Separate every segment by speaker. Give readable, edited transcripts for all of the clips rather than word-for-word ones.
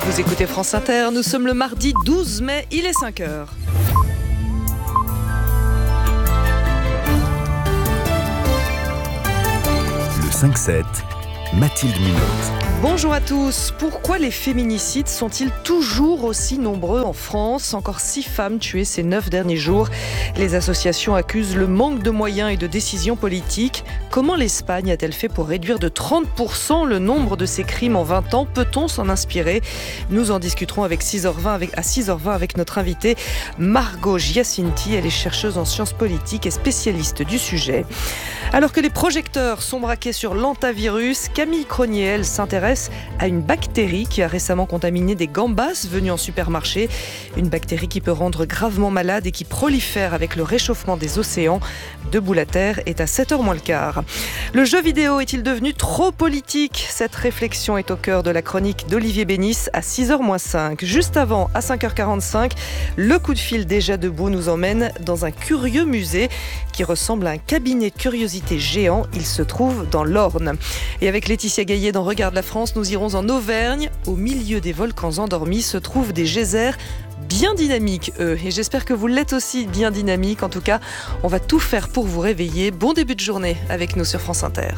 Speaker 1: Vous écoutez France Inter, nous sommes le mardi 12 mai, il est 5h.
Speaker 2: Le 5-7, Mathilde Munoz.
Speaker 1: Bonjour à tous. Pourquoi les féminicides sont-ils toujours aussi nombreux en France ? Encore 6 femmes tuées ces 9 derniers jours. Les associations accusent le manque de moyens et de décisions politiques. Comment l'Espagne a-t-elle fait pour réduire de 30% le nombre de ces crimes en 20 ans ? Peut-on s'en inspirer ? Nous en discuterons à 6h20 avec notre invitée Margot Giacinti. Elle est chercheuse en sciences politiques et spécialiste du sujet. Alors que les projecteurs sont braqués sur l'hantavirus, Camille Cronier, elle, s'intéresse à une bactérie qui a récemment contaminé des gambas venues en supermarché. Une bactérie qui peut rendre gravement malade et qui prolifère avec le réchauffement des océans. Debout la Terre est à 7h moins le quart. Le jeu vidéo est-il devenu trop politique ? Cette réflexion est au cœur de la chronique d'Olivier Bénis à 6h moins 5. Juste avant, à 5h45, le coup de fil déjà debout nous emmène dans un curieux musée qui ressemble à un cabinet de curiosité géant. Il se trouve dans l'Orne. Et avec Laetitia Gaillet dans Regarde la France, nous irons en Auvergne. Au milieu des volcans endormis se trouvent des geysers bien dynamiques, eux. Et j'espère que vous l'êtes aussi bien dynamiques. En tout cas, on va tout faire pour vous réveiller. Bon début de journée avec nous sur France Inter.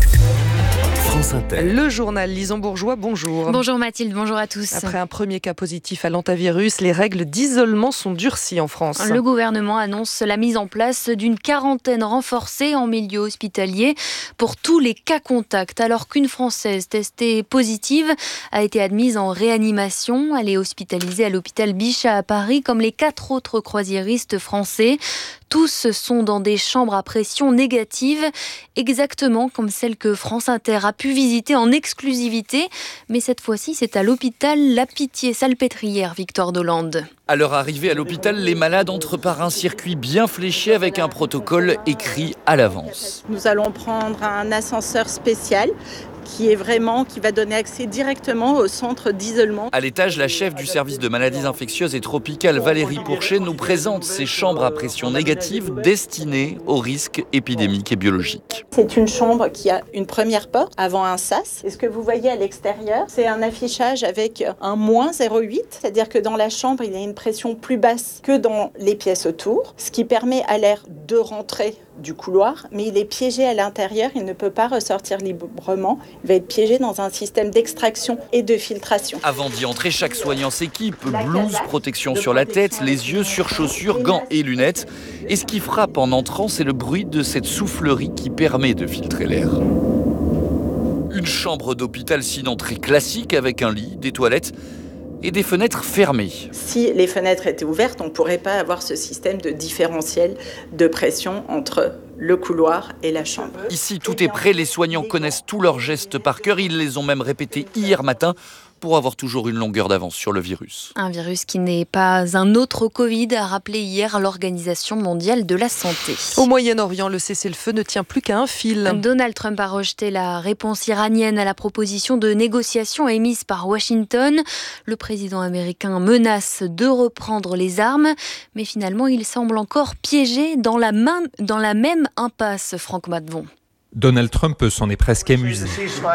Speaker 1: Le journal Lison Bourgeois, bonjour.
Speaker 3: Bonjour Mathilde, bonjour à tous.
Speaker 1: Après un premier cas positif à l'hantavirus, les règles d'isolement sont durcies en France.
Speaker 3: Le gouvernement annonce la mise en place d'une quarantaine renforcée en milieu hospitalier pour tous les cas contacts. Alors qu'une Française testée positive a été admise en réanimation, elle est hospitalisée à l'hôpital Bichat à Paris comme les 4 autres croisiéristes français. Tous sont dans des chambres à pression négative, exactement comme celle que France Inter a pu visiter en exclusivité. Mais cette fois-ci, c'est à l'hôpital La Pitié-Salpêtrière, Victor Dolande.
Speaker 4: À leur arrivée à l'hôpital, les malades entrent par un circuit bien fléché avec un protocole écrit à l'avance.
Speaker 5: Nous allons prendre un ascenseur spécial qui va donner accès directement au centre d'isolement.
Speaker 4: À l'étage, la chef du service de maladies infectieuses et tropicales, Valérie Pourchet, nous présente ces chambres à pression négative destinées aux risques épidémiques et biologiques.
Speaker 5: C'est une chambre qui a une première porte avant un sas. Et ce que vous voyez à l'extérieur, c'est un affichage avec un -0,8, c'est-à-dire que dans la chambre, il y a une pression plus basse que dans les pièces autour, ce qui permet à l'air de rentrer du couloir, mais il est piégé à l'intérieur, il ne peut pas ressortir librement, il va être piégé dans un système d'extraction et de filtration.
Speaker 4: Avant d'y entrer, chaque soignant s'équipe, blouse, protection sur la tête, les yeux, surchaussures, gants et lunettes. Et ce qui frappe en entrant, c'est le bruit de cette soufflerie qui permet de filtrer l'air. Une chambre d'hôpital sinon très classique avec un lit, des toilettes et des fenêtres fermées.
Speaker 5: Si les fenêtres étaient ouvertes, on ne pourrait pas avoir ce système de différentiel de pression entre le couloir et la chambre.
Speaker 4: Ici, tout est prêt, les soignants connaissent tous leurs gestes par cœur, ils les ont même répétés hier matin pour avoir toujours une longueur d'avance sur le virus.
Speaker 3: Un virus qui n'est pas un autre Covid, a rappelé hier l'Organisation mondiale de la santé.
Speaker 1: Au Moyen-Orient, le cessez-le-feu ne tient plus qu'à un fil.
Speaker 3: Donald Trump a rejeté la réponse iranienne à la proposition de négociation émise par Washington. Le président américain menace de reprendre les armes, mais finalement il semble encore piégé dans la même impasse, Franck Matvon.
Speaker 6: Donald Trump s'en est presque amusé.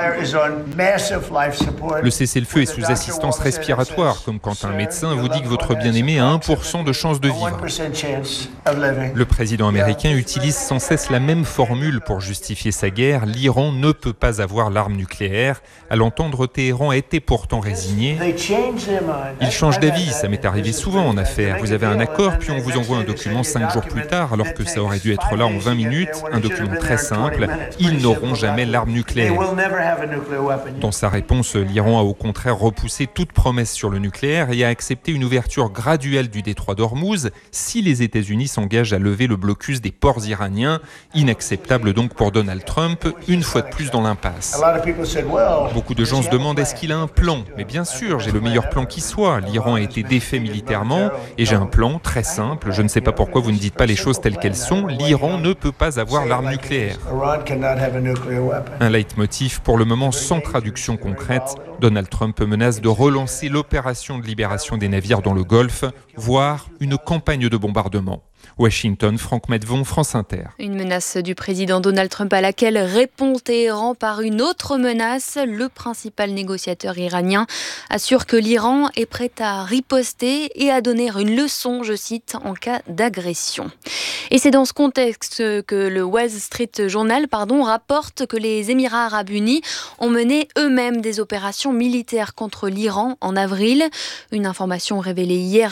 Speaker 6: Le cessez-le-feu est sous assistance respiratoire, comme quand un médecin vous dit que votre bien-aimé a 1% de chance de vivre. Le président américain utilise sans cesse la même formule pour justifier sa guerre. L'Iran ne peut pas avoir l'arme nucléaire. À l'entendre, Téhéran était pourtant résigné. Il change d'avis, ça m'est arrivé souvent en affaires. Vous avez un accord, puis on vous envoie un document 5 jours plus tard, alors que ça aurait dû être là en 20 minutes. Un document très simple. Ils n'auront jamais l'arme nucléaire. Dans sa réponse, l'Iran a au contraire repoussé toute promesse sur le nucléaire et a accepté une ouverture graduelle du détroit d'Ormuz si les États-Unis s'engagent à lever le blocus des ports iraniens. Inacceptable donc pour Donald Trump, une fois de plus dans l'impasse. Beaucoup de gens se demandent est-ce qu'il a un plan ? Mais bien sûr, j'ai le meilleur plan qui soit. L'Iran a été défait militairement et j'ai un plan très simple. Je ne sais pas pourquoi vous ne dites pas les choses telles qu'elles sont. L'Iran ne peut pas avoir l'arme nucléaire. Un leitmotiv pour le moment sans traduction concrète. Donald Trump menace de relancer l'opération de libération des navires dans le Golfe, voire une campagne de bombardement. Washington, Franck Medvon, France Inter.
Speaker 3: Une menace du président Donald Trump à laquelle répond Téhéran par une autre menace. Le principal négociateur iranien assure que l'Iran est prêt à riposter et à donner une leçon, je cite, en cas d'agression. Et c'est dans ce contexte que le Wall Street Journal rapporte que les Émirats arabes unis ont mené eux-mêmes des opérations militaires contre l'Iran en avril. Une information révélée hier